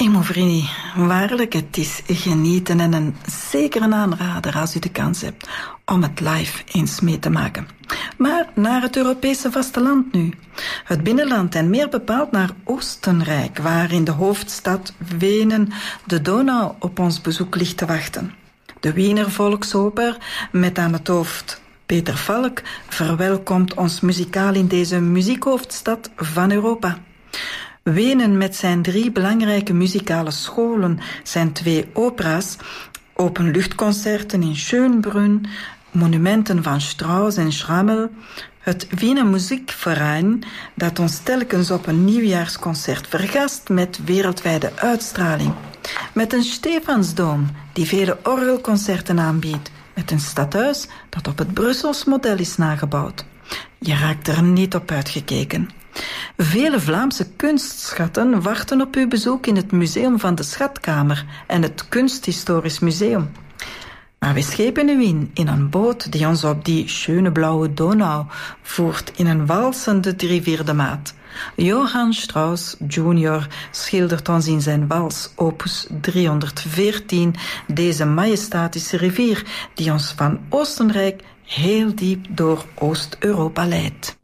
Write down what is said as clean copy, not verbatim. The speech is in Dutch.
Primo Vrini, waarlijk, het is genieten en zeker een aanrader als u de kans hebt om het live eens mee te maken. Maar naar het Europese vasteland nu. Het binnenland en meer bepaald naar Oostenrijk, waar in de hoofdstad Wenen de Donau op ons bezoek ligt te wachten. De Wiener Volksoper, met aan het hoofd Peter Falk, verwelkomt ons muzikaal in deze muziekhoofdstad van Europa. Wenen met zijn 3 belangrijke muzikale scholen, zijn 2 opera's, openluchtconcerten in Schönbrunn, monumenten van Strauss en Schrammel, het Wiener Muziekverein, dat ons telkens op een nieuwjaarsconcert vergast met wereldwijde uitstraling, met een Stefansdom die vele orgelconcerten aanbiedt, met een stadhuis dat op het Brussels model is nagebouwd. Je raakt er niet op uitgekeken. Vele Vlaamse kunstschatten wachten op uw bezoek in het Museum van de Schatkamer en het Kunsthistorisch Museum. Maar we schepen u in een boot die ons op die schöne blauwe Donau voert in een walsende 3/4 maat. Johann Strauss Jr. schildert ons in zijn wals opus 314 deze majestatische rivier die ons van Oostenrijk heel diep door Oost-Europa leidt.